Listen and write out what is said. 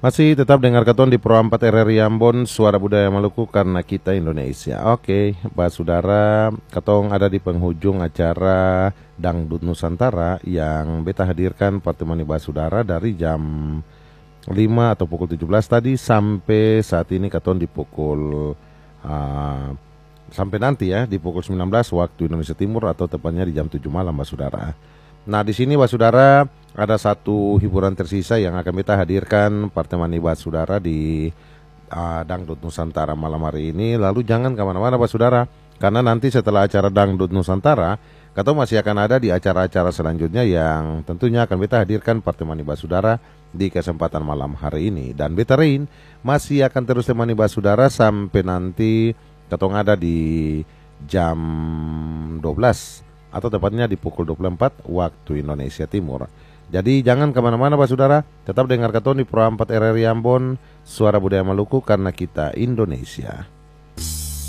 Masih tetap dengar keton di Pro 4 RRI Ambon, Suara Budaya Maluku karena kita Indonesia. Oke, Pak Saudara, ketong ada di penghujung acara Dangdut Nusantara yang beta hadirkan pertemuan Pak Saudara dari jam 5 atau pukul 17 tadi sampai saat ini keton di pukul sampai nanti ya di pukul 19 waktu Indonesia Timur atau tepatnya di jam 7 malam Pak Saudara. Nah, di sini Pak Saudara ada satu hiburan tersisa yang akan kita hadirkan pertemuan Pak Saudara di Dangdut Nusantara malam hari ini. Lalu jangan kemana-mana Pak Saudara, karena nanti setelah acara Dangdut Nusantara, kita masih akan ada di acara-acara selanjutnya yang tentunya akan kita hadirkan pertemuan Pak Saudara di kesempatan malam hari ini. Dan Beta Rain masih akan terus temani Pak Saudara sampai nanti ketong ada di jam 12 atau tepatnya di pukul 24 waktu Indonesia Timur. Jadi jangan kemana-mana Pak Saudara, tetap dengar keton di Pro 4 RRI Ambon, Suara Budaya Maluku karena kita Indonesia.